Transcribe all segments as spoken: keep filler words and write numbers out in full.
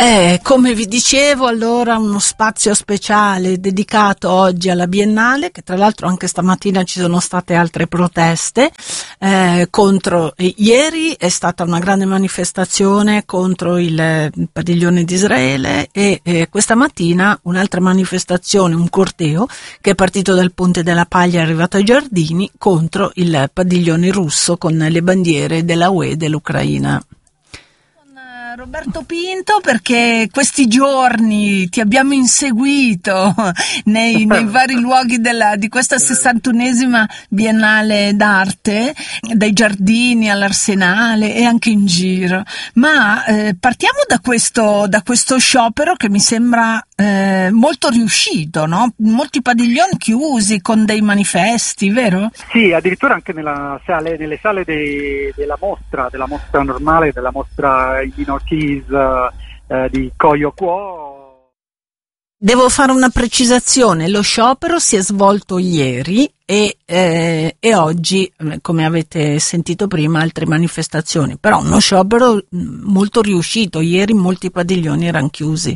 Eh, come vi dicevo, allora uno spazio speciale dedicato oggi alla Biennale, che tra l'altro anche stamattina ci sono state altre proteste eh, contro, eh, ieri è stata una grande manifestazione contro il, il padiglione di Israele e eh, questa mattina un'altra manifestazione, un corteo che è partito dal Ponte della Paglia e è arrivato ai Giardini contro il padiglione russo con le bandiere della U E e dell'Ucraina. Roberto Pinto, perché questi giorni ti abbiamo inseguito nei, nei vari luoghi della, di questa sessantunesima Biennale d'arte, dai Giardini all'Arsenale e anche in giro. Ma eh, partiamo da questo, da questo sciopero che mi sembra eh, molto riuscito, no? Molti padiglioni chiusi con dei manifesti, vero? Sì, addirittura anche nella sale, nelle sale dei, della mostra, della mostra normale, della mostra in minor keys eh, di Koyo Kuo. Devo fare una precisazione: lo sciopero si è svolto ieri e, eh, e oggi, come avete sentito prima, altre manifestazioni, però uno sciopero molto riuscito. Ieri molti padiglioni erano chiusi.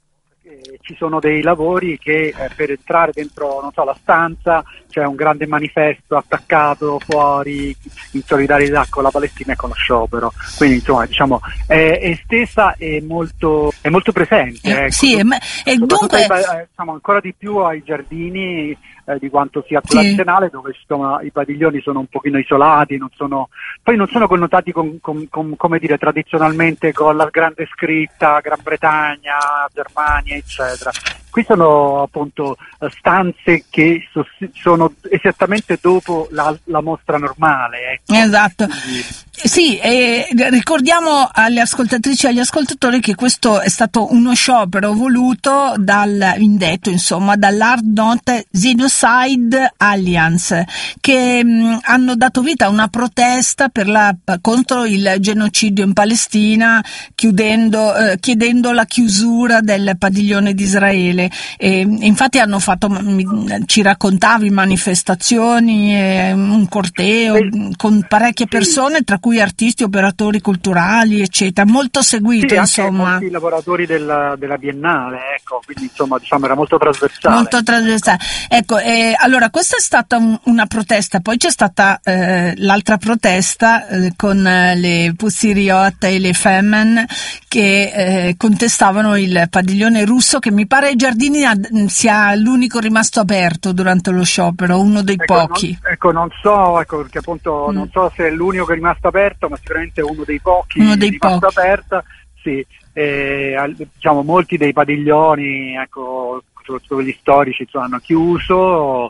Ci sono dei lavori che eh, per entrare dentro, non so, la stanza c'è un grande manifesto attaccato fuori in solidarietà con la Palestina e con lo sciopero, quindi insomma diciamo è estesa e molto, è molto presente. Eh, ecco. Sì, ma, e dunque ai, diciamo, ancora di più ai Giardini eh, di quanto sia collazionale, sì, dove sono, i padiglioni sono un pochino isolati, non sono, poi non sono connotati con, con, con, come dire, tradizionalmente con la grande scritta Gran Bretagna, Germania, eccetera. Qui sono appunto stanze che so, sono esattamente dopo la, la mostra normale. Ecco. Esatto. Quindi... Sì, e ricordiamo alle ascoltatrici e agli ascoltatori che questo è stato uno sciopero voluto dal, indetto insomma, dall'Hard Not Genocide Alliance, che mh, hanno dato vita a una protesta per la, contro il genocidio in Palestina, chiudendo, eh, chiedendo la chiusura del padiglione di Israele. E, infatti hanno fatto, ci raccontavi, manifestazioni, eh, un corteo sì, con parecchie sì, persone, tra cui artisti, operatori culturali, eccetera, molto seguito, sì, insomma. Anche molti lavoratori della, della Biennale, ecco, quindi insomma diciamo era molto trasversale. Molto trasversale. Ecco, eh, allora questa è stata un, una protesta, poi c'è stata eh, l'altra protesta eh, con eh, le Pussy Riot e le Femen che eh, contestavano il padiglione russo, che mi pare ai Giardini sia l'unico rimasto aperto durante lo sciopero, uno dei ecco, pochi. Non, ecco, non so, ecco, perché appunto mm. non so se è l'unico che è rimasto aperto, ma sicuramente uno dei pochi uno dei rimasto pochi. aperto, sì. Eh, diciamo molti dei padiglioni, ecco, soprattutto quelli storici, insomma, hanno chiuso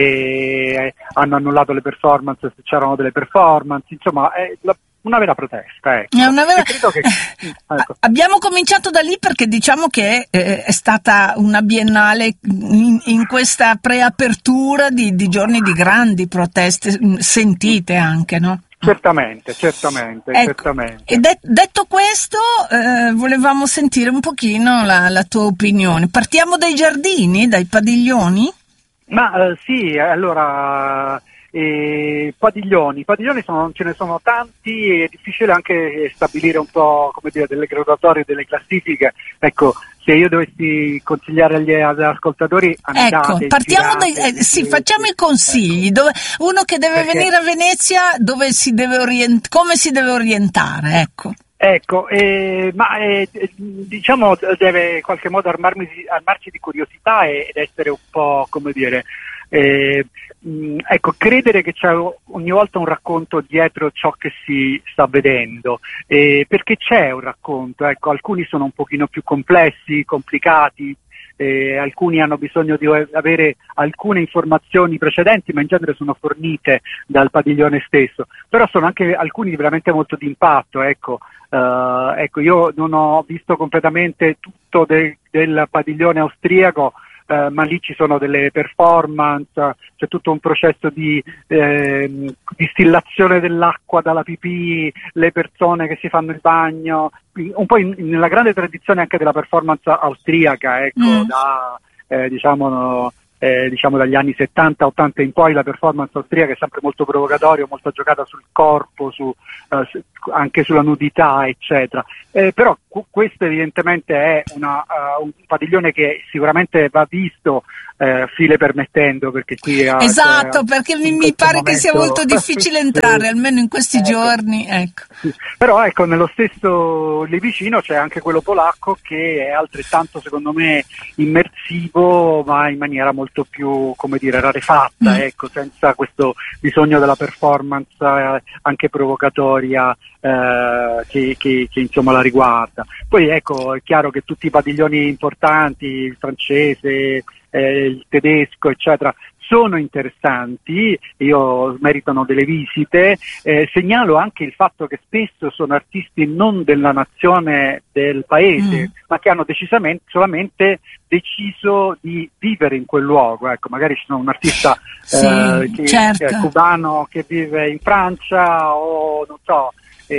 e hanno annullato le performance se c'erano delle performance, insomma è la, una vera protesta, ecco. È una vera... credo che, ecco. Abbiamo cominciato da lì perché diciamo che eh, è stata una biennale in, in questa preapertura di, di giorni di grandi proteste sentite anche, no? Certamente, certamente, ecco, certamente. E de- detto questo, eh, volevamo sentire un pochino la, la tua opinione. Partiamo dai Giardini, dai padiglioni? Ma eh, sì, allora, eh, padiglioni, padiglioni sono, ce ne sono tanti, è difficile anche stabilire un po', come dire, delle graduatorie, delle classifiche. Ecco, se io dovessi consigliare agli, agli ascoltatori, andate, ecco, partiamo girate, dai, eh, sì, sì, facciamo sì, i consigli. ecco. Dove, uno che deve Perché... venire a Venezia, dove si deve orient- come si deve orientare, ecco. Ecco, eh, ma eh, diciamo deve in qualche modo armarmi, armarci di curiosità ed essere un po', come dire, eh, mh, ecco, credere che c'è ogni volta un racconto dietro ciò che si sta vedendo, eh, perché c'è un racconto, ecco, alcuni sono un pochino più complessi, complicati. Eh, alcuni hanno bisogno di avere alcune informazioni precedenti, ma in genere sono fornite dal padiglione stesso, però sono anche alcuni veramente molto di impatto, ecco. Uh, ecco, io non ho visto completamente tutto de- del padiglione austriaco, uh, ma lì ci sono delle performance, c'è tutto un processo di eh, distillazione dell'acqua dalla pipì, le persone che si fanno il bagno, un po' in, nella grande tradizione anche della performance austriaca, ecco, mm. da eh, diciamo no, eh, diciamo dagli anni settanta ottanta in poi la performance austriaca è sempre molto provocatoria, molto giocata sul corpo, su, eh, su, anche sulla nudità, eccetera. Eh, però cu- questo evidentemente è una, uh, un padiglione che sicuramente va visto, eh, file permettendo, perché qui è, esatto, cioè, perché mi, mi pare momento... che sia molto difficile entrare, sì, almeno in questi ecco, giorni, ecco. Sì. Però ecco, nello stesso lì vicino c'è anche quello polacco che è altrettanto secondo me immersivo, ma in maniera molto più, come dire, rarefatta, mm. ecco, senza questo bisogno della performance eh, anche provocatoria eh, che, che, che insomma la riguarda. Poi ecco, è chiaro che tutti i padiglioni importanti, il francese, eh, il tedesco, eccetera, sono interessanti, io meritano delle visite. Eh, segnalo anche il fatto che spesso sono artisti non della nazione del paese, mm. ma che hanno decisamente solamente deciso di vivere in quel luogo. Ecco, magari ci sono un artista sì, eh, che, certo. che è cubano che vive in Francia o non so,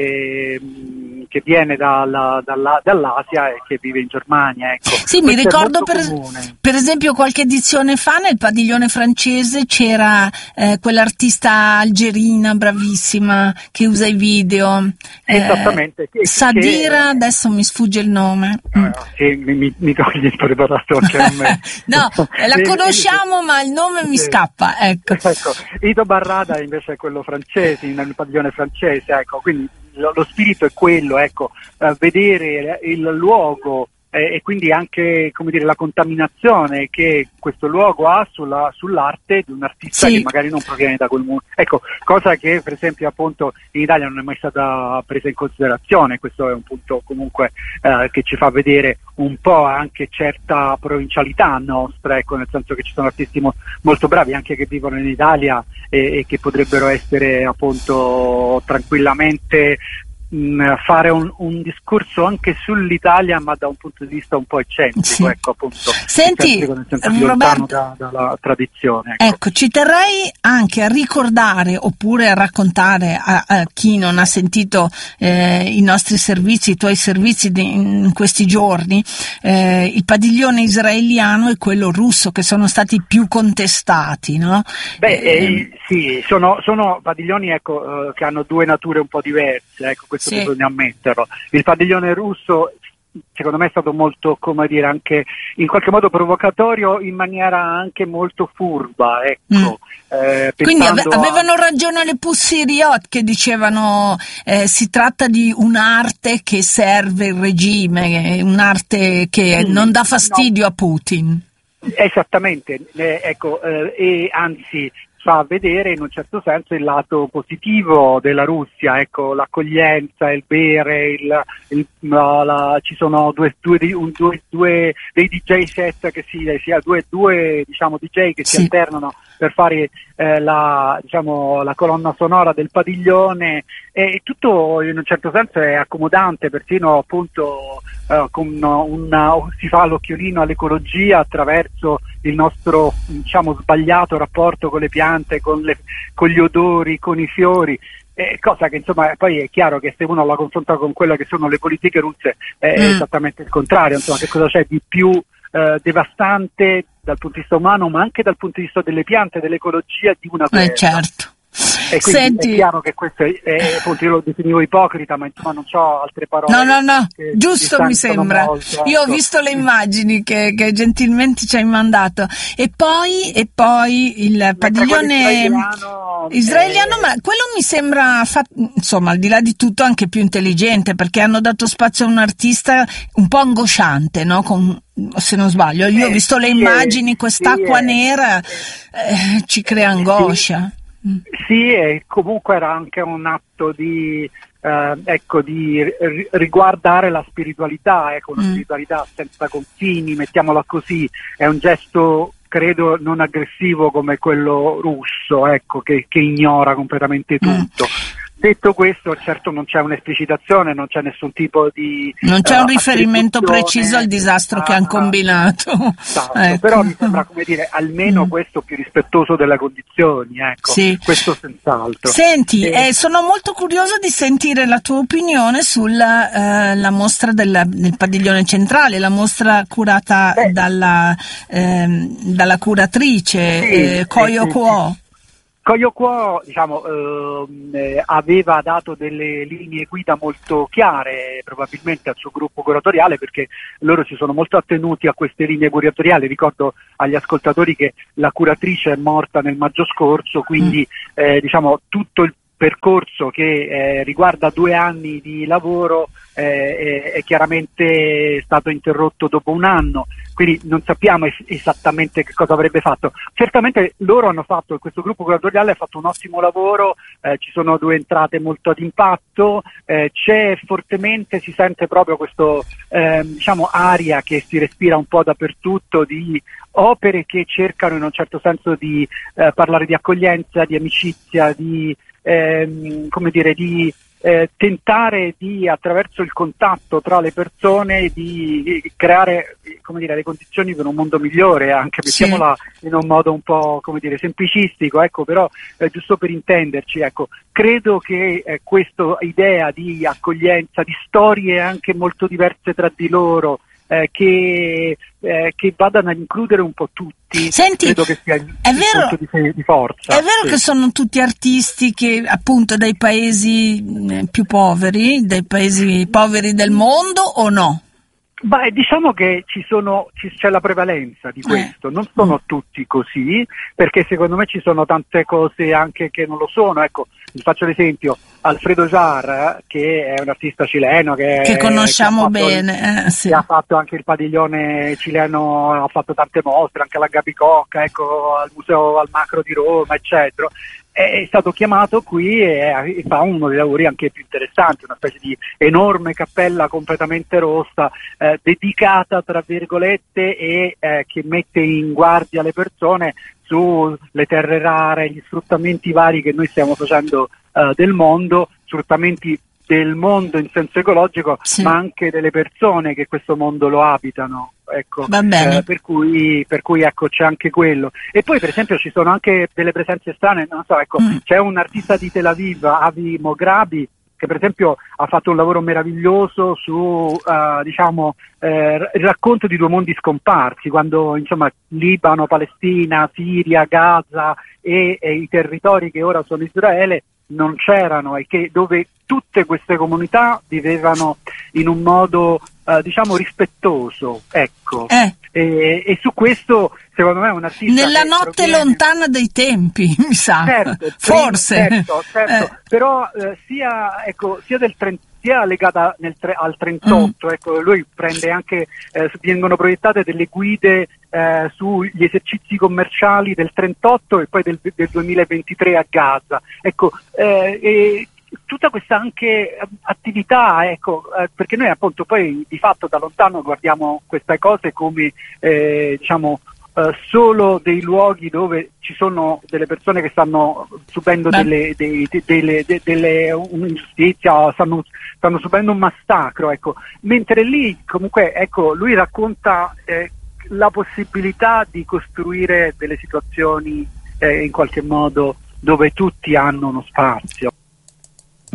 eh, che viene dalla, dalla, dall'Asia e che vive in Germania. Ecco. Sì, mi ricordo per, per esempio qualche edizione fa nel padiglione francese c'era eh, quell'artista algerina bravissima che usa i video. Esattamente. Eh, che, Sadira, che, adesso mi sfugge il nome. Uh, sì, mi, mi togli il preparato anche a me. No, la conosciamo ma il nome mi sì. scappa. Ecco. Ecco, Ido Barrada invece è quello francese, nel padiglione francese, ecco, quindi lo, lo spirito è quello, ecco, uh, vedere il luogo eh, e quindi anche, come dire, la contaminazione che questo luogo ha sulla, sull'arte di un artista sì. che magari non proviene da quel mondo. Ecco, cosa che per esempio appunto in Italia non è mai stata presa in considerazione. Questo è un punto comunque eh, che ci fa vedere un po' anche certa provincialità nostra, ecco, nel senso che ci sono artisti mo- molto bravi anche che vivono in Italia e, e che potrebbero essere appunto tranquillamente mh, fare un, un discorso anche sull'Italia, ma da un punto di vista un po' eccentrico, sì. ecco, appunto. Senti, nel senso di lontano da, dalla tradizione. Ecco. ecco, ci terrei anche a ricordare oppure a raccontare a, a chi non ha sentito eh, i nostri servizi, i tuoi servizi di, in questi giorni, eh, il padiglione israeliano e quello russo che sono stati più contestati, no? Beh, eh, sì, sono, sono padiglioni ecco, eh, che hanno due nature un po' diverse, ecco, questo sì. bisogna ammetterlo. Il padiglione russo secondo me è stato molto, come dire, anche in qualche modo provocatorio in maniera anche molto furba, ecco. Mm. Eh, Quindi ave- avevano a... ragione le Pussy Riot che dicevano eh, si tratta di un'arte che serve il regime, un'arte che mm, non dà fastidio no. a Putin. Esattamente, eh, ecco, eh, e anzi fa vedere in un certo senso il lato positivo della Russia, ecco, l'accoglienza, il bere, il, il, la, la, ci sono due, due, un, due, due dei D J set che si, si due, due diciamo D J che sì. si alternano per fare eh, la, diciamo, la colonna sonora del padiglione, e tutto in un certo senso è accomodante, persino appunto eh, con una, si fa l'occhiolino all'ecologia attraverso il nostro, diciamo, sbagliato rapporto con le piante, con, le, con gli odori, con i fiori. Eh, cosa che insomma poi è chiaro che se uno la confronta con quelle che sono le politiche russe è mm. esattamente il contrario, insomma, che cosa c'è di più eh, devastante dal punto di vista umano, ma anche dal punto di vista delle piante, dell'ecologia, di una guerra. Eh, certo. E quindi Senti, è chiaro che questo è, è, appunto io lo definivo ipocrita, ma insomma non ho altre parole. No, no, no, giusto mi sembra. Molto, io ecco. ho visto le immagini che, che gentilmente ci hai mandato. E poi, e poi il padiglione israeliano, israeliano è... ma quello mi sembra, fa- insomma, al di là di tutto anche più intelligente, perché hanno dato spazio a un artista un po' angosciante, no? Con, se non sbaglio, io eh, ho visto le immagini, quest'acqua sì, nera eh, ci crea angoscia. Sì. Sì, e comunque era anche un atto di, eh, ecco, di ri- riguardare la spiritualità, ecco, una mm. spiritualità senza confini, mettiamola così, è un gesto credo non aggressivo come quello russo, ecco, che, che ignora completamente tutto. Mm. Detto questo, certo non c'è un'esplicitazione, non c'è nessun tipo di... Non c'è uh, un riferimento preciso al disastro a, che hanno combinato. Esatto, Ecco. Però mi sembra, come dire, almeno mm. questo più rispettoso delle condizioni, ecco, sì. questo senz'altro. Senti, e... eh, sono molto curiosa di sentire la tua opinione sulla eh, la mostra della, del padiglione centrale, la mostra curata dalla, eh, dalla curatrice sì, eh, Koyo sì, Kuo. Sì. Koyo Kuo, diciamo, eh, aveva dato delle linee guida molto chiare probabilmente al suo gruppo curatoriale, perché loro si sono molto attenuti a queste linee curatoriali. Ricordo agli ascoltatori che la curatrice è morta nel maggio scorso, quindi mm. eh, diciamo tutto il percorso che eh, riguarda due anni di lavoro eh, è, è chiaramente stato interrotto dopo un anno, quindi non sappiamo es- esattamente che cosa avrebbe fatto. Certamente loro hanno fatto, questo gruppo curatoriale ha fatto un ottimo lavoro, eh, ci sono due entrate molto ad impatto, eh, c'è fortemente, si sente proprio questo eh, diciamo aria che si respira un po' dappertutto di opere che cercano in un certo senso di eh, parlare di accoglienza, di amicizia, di Ehm, come dire, di eh, tentare di, attraverso il contatto tra le persone, di, di creare, come dire, le condizioni per un mondo migliore, anche mettiamola sì. in un modo un po', come dire, semplicistico, ecco, però eh, giusto per intenderci, ecco, credo che eh, questa idea di accoglienza, di storie anche molto diverse tra di loro, Eh, che, eh, che vadano a includere un po' tutti. Senti, credo che sia il, è il vero, punto di, di forza. È vero sì. che sono tutti artisti che appunto dai paesi più poveri, dai paesi poveri del mondo, o no? Beh, diciamo che ci sono, ci, c'è la prevalenza di questo, non sono mm. tutti così, perché secondo me ci sono tante cose anche che non lo sono. Ecco, vi faccio l'esempio, Alfredo Jar, che è un artista cileno che, che conosciamo che bene, il, eh, sì. che ha fatto anche il padiglione cileno, ha fatto tante mostre, anche alla Gabicocca, ecco, al Museo al Macro di Roma, eccetera. È stato chiamato qui e, e fa uno dei lavori anche più interessanti, una specie di enorme cappella completamente rossa, eh, dedicata tra virgolette e eh, che mette in guardia le persone sulle terre rare, gli sfruttamenti vari che noi stiamo facendo eh, del mondo, sfruttamenti del mondo in senso ecologico, sì. ma anche delle persone che questo mondo lo abitano. Ecco, Va bene. Eh, per cui, per cui ecco c'è anche quello. E poi per esempio ci sono anche delle presenze strane, non so, ecco, mm. c'è un artista di Tel Aviv, Avi Mograbi, che per esempio ha fatto un lavoro meraviglioso su uh, diciamo eh, il racconto di due mondi scomparsi, quando insomma Libano, Palestina, Siria, Gaza e, e i territori che ora sono Israele non c'erano, e che dove tutte queste comunità vivevano in un modo uh, diciamo rispettoso, ecco. Eh. E, e su questo secondo me è un artista nella notte proviene... lontana dei tempi, mi sa, certo, forse certo, certo. Eh. però eh, sia ecco sia del trenta sia legata nel tre, al trentotto, mm. ecco, lui prende anche eh, vengono proiettate delle guide eh, sugli esercizi commerciali del trentotto e poi del, del duemilaventitré a Gaza, ecco, eh, e tutta questa anche attività, ecco, eh, perché noi appunto poi di fatto da lontano guardiamo queste cose come eh, diciamo Uh, solo dei luoghi dove ci sono delle persone che stanno subendo Beh. delle, dei, de, delle, de, delle un'ingiustizia, stanno, stanno subendo un massacro, ecco. Mentre lì comunque ecco lui racconta eh, la possibilità di costruire delle situazioni eh, in qualche modo dove tutti hanno uno spazio.